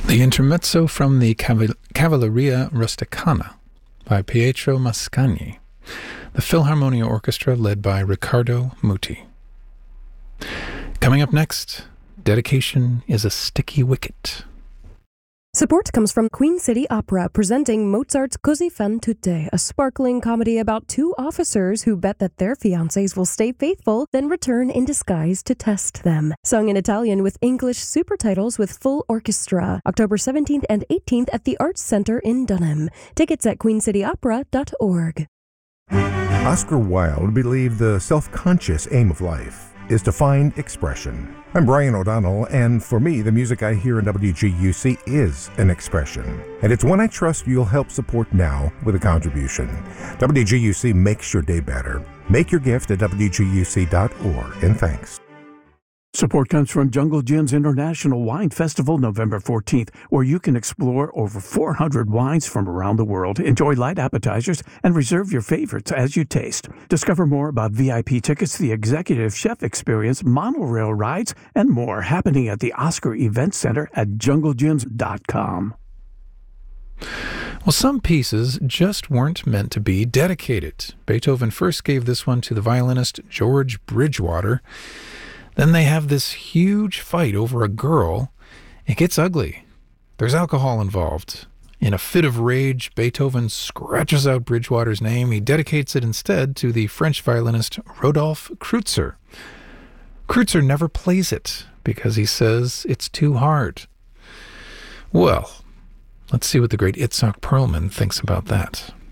The intermezzo from the Cavalleria Rusticana by Pietro Mascagni, the Philharmonia Orchestra led by Riccardo Muti. Coming up next, Dedication is a Sticky Wicket. Support comes from Queen City Opera presenting Mozart's Così fan tutte, a sparkling comedy about two officers who bet that their fiancés will stay faithful, then return in disguise to test them. Sung in Italian with English supertitles with full orchestra. October 17th and 18th at the Arts Center in Dunham. Tickets at queencityopera.org. Oscar Wilde believed the self-conscious aim of life is to find expression. I'm Brian O'Donnell, and for me, the music I hear in WGUC is an expression. And it's one I trust you'll help support now with a contribution. WGUC makes your day better. Make your gift at WGUC.org, and thanks. Support comes from Jungle Jim's International Wine Festival, November 14th, where you can explore over 400 wines from around the world, enjoy light appetizers, and reserve your favorites as you taste. Discover more about VIP tickets, the Executive Chef Experience, monorail rides, and more happening at the Oscar Event Center at junglegyms.com. Well, some pieces just weren't meant to be dedicated. Beethoven first gave this one to the violinist George Bridgewater. Then they have this huge fight over a girl. It gets ugly. There's alcohol involved. In a fit of rage, Beethoven scratches out Bridgewater's name. He dedicates it instead to the French violinist Rodolphe Kreutzer. Kreutzer never plays it because he says it's too hard. Well, let's see what the great Itzhak Perlman thinks about that.